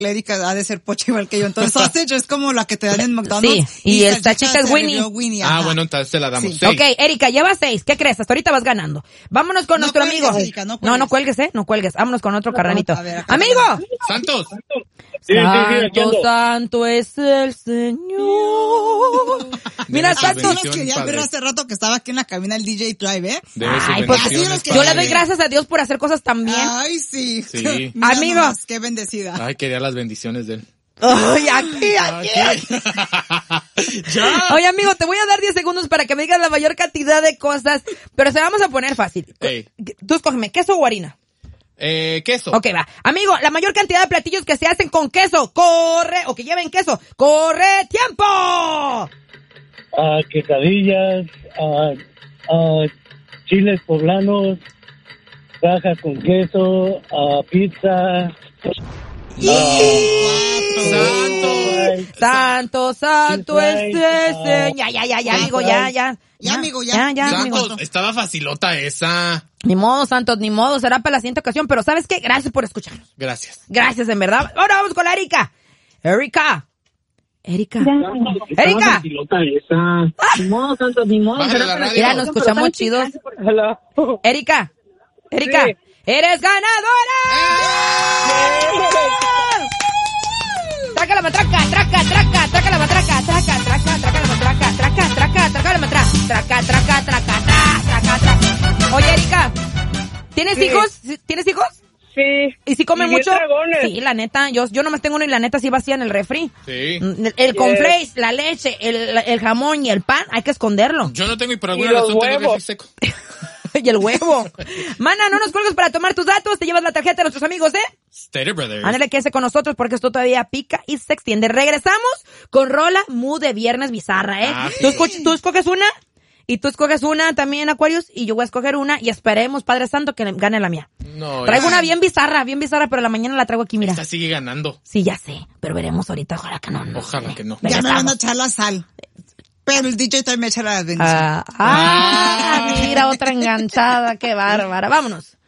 Erika ha de ser pocha igual que yo. Entonces, sausage es como la que te dan en McDonald's. Sí, y esta chica es Winnie. Bueno, entonces te la damos 6. Ok, Erika, lleva 6. ¿Qué crees? Hasta ahorita vas ganando. Vámonos con nuestro cuelgues, amigo. Erika, no cuelgues. No cuelgues, no cuelgues. Vámonos con otro carranito. A ver, acá ¡Amigo! ¡Santos! Santo es el Señor. Mira, Santos. Yo los quería ver hace rato que estaba aquí en la cabina el DJ Drive, ¿eh? Ay, pues yo le doy gracias a Dios por hacer cosas tan bien. Ay, sí. Sí. Amigo. Nomás, qué bendecida. Ay, quería las bendiciones de él. Ay, aquí. Ya. Oye, amigo, te voy a dar 10 segundos para que me digas la mayor cantidad de cosas, pero se vamos a poner fácil. Ey. Tú escógeme, ¿queso o harina? Queso. Ok, va. Amigo, la mayor cantidad de platillos que se hacen con queso. Corre, o que lleven queso. ¡Corre, tiempo! Quesadillas, chiles poblanos, cajas con queso, pizza. Santo es ese. Ya, amigo, ya. Ya, amigo, ya. Santos, amigo. estaba facilota esa. Ni modo, Santos, ni modo. Será para la siguiente ocasión, pero ¿sabes qué? Gracias por escucharnos. Gracias. Gracias, en verdad. Ahora vamos con la Erika. Erika. Ni modo, Santos, ni modo. Bájale la radio. Mira, nos escuchamos chidos. Erika. Sí. ¡Eres ganadora! Traca la matraca, traca la matraca, traca la matraca, traca la matraca. Oye, Erika, ¿tienes hijos? ¿Tienes hijos? Sí. ¿Y si comen Y 10 mucho? dragones. Sí, la neta, yo nomás tengo uno y la neta sí vacía en el refri. Sí. El cornflakes, la leche, el jamón y el pan, hay que esconderlo. Yo no tengo y por alguna Y los razón tengo el huevos. refri seco. Y el huevo. Mana, no nos cuelgues para tomar tus datos, te llevas la tarjeta de nuestros amigos, Steady Brothers. Ándale, quédese con nosotros porque esto todavía pica y se extiende. Regresamos con Rola Mu de Viernes Bizarra, Sí. Tú escoges una y tú escoges una también, Aquarius, y yo voy a escoger una y esperemos, Padre Santo, que gane la mía. No, Traigo una bien bizarra, pero la mañana la traigo aquí, mira. esta sigue ganando. Sí, ya sé, pero veremos ahorita, ojalá que no. Ojalá que no. Ya me van a echar la sal. Pero el DJ también me echa la bendición. Mira, otra enganchada, qué bárbara. Vámonos.